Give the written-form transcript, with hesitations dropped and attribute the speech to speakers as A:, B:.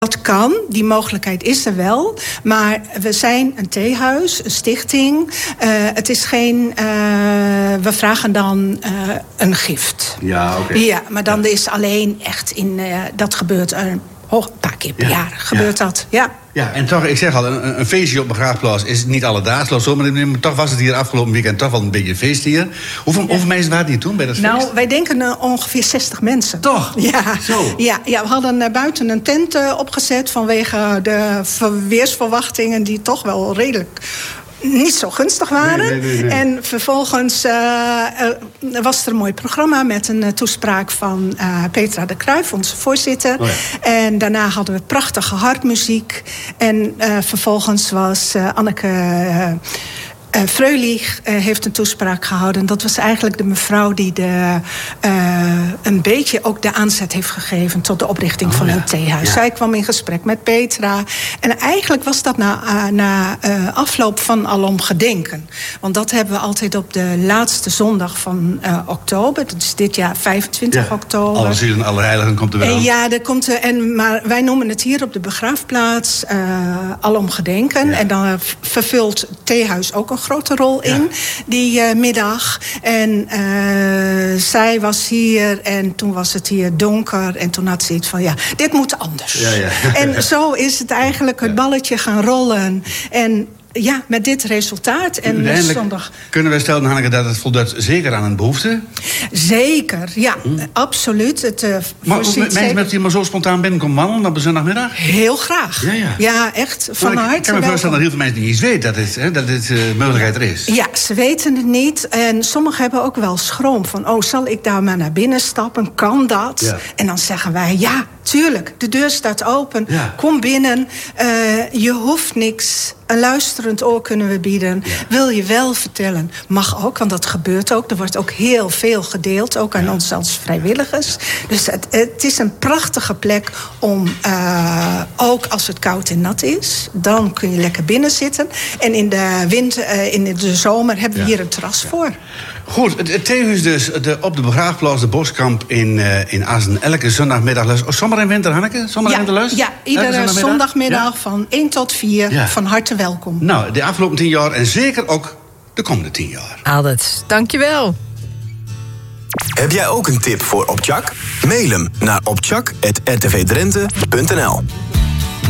A: Dat kan, die mogelijkheid is er wel. Maar we zijn een theehuis, een stichting. Het is geen... we vragen dan een gift.
B: Ja, oké.
A: Ja, maar dan is alleen echt in... dat gebeurt een paar keer per jaar. Gebeurt dat, ja.
B: Ja, en toch, ik zeg al, een feestje op een begraafplaats is niet alledaags. Maar toch was het hier afgelopen weekend toch wel een beetje een feest hier. Hoeveel mensen waren hier toen bij dat feest?
A: Nou, wij denken ongeveer 60 mensen.
B: Toch?
A: Ja.
B: Zo.
A: Ja, we hadden buiten een tent opgezet vanwege de weersverwachtingen die toch wel redelijk niet zo gunstig waren.
B: Nee.
A: En vervolgens was er een mooi programma met een toespraak van Petra de Cruijff, onze voorzitter.
B: Oh ja.
A: En daarna hadden we prachtige harpmuziek. En vervolgens was Anneke Freulich heeft een toespraak gehouden. Dat was eigenlijk de mevrouw die een beetje ook de aanzet heeft gegeven tot de oprichting van het theehuis.
B: Ja.
A: Zij kwam in gesprek met Petra. En eigenlijk was dat na afloop van Alom Gedenken. Want dat hebben we altijd op de laatste zondag van oktober. Dat is dit jaar 25 oktober.
B: Alle zielen, alle heiligen komt er wel aan.
A: Ja, er komt maar wij noemen het hier op de begraafplaats Alom Gedenken. Ja. En dan vervult het theehuis ook een grote rol in die middag. En zij was hier en toen was het hier donker. En toen had ze iets van, dit moet anders.
B: Ja.
A: En zo is het eigenlijk het balletje gaan rollen. En ja, met dit resultaat. En
B: uiteindelijk
A: zondag
B: kunnen wij stellen, Hanneke, dat het voldoet zeker aan een behoefte?
A: Zeker, ja, absoluut.
B: Maar mensen met die maar zo spontaan binnenkomen wandelen op een zondagmiddag?
A: Heel graag. Ja, echt van harte.
B: Ik kan me voorstellen dat heel veel mensen niet eens weten dat dit mogelijkheid er is.
A: Ja, ze weten het niet. En sommigen hebben ook wel schroom van, zal ik daar maar naar binnen stappen? Kan dat? Ja. En dan zeggen wij, ja, tuurlijk, de deur staat open. Ja. Kom binnen. Je hoeft niks. Een luisterend oor kunnen we bieden. Ja. Wil je wel vertellen? Mag ook, want dat gebeurt ook. Er wordt ook heel veel gedeeld, ook aan ons als vrijwilligers. Dus het is een prachtige plek om, ook als het koud en nat is, dan kun je lekker binnen zitten. En in de winter, in de zomer hebben we hier een terras voor.
B: Goed, het theehuis dus op de begraafplaats de Boskamp in Assen. Elke zondagmiddag. Zomer en winter, Hanneke? Zomer en winterluis?
A: Ja, iedere zondagmiddag van 1 tot 4 van harte welkom.
B: Nou, de afgelopen 10 jaar en zeker ook de komende 10 jaar.
C: Aldert, dankjewel.
D: Heb jij ook een tip voor Opchak? Mail hem naar opchak@rtvdrenthe.nl.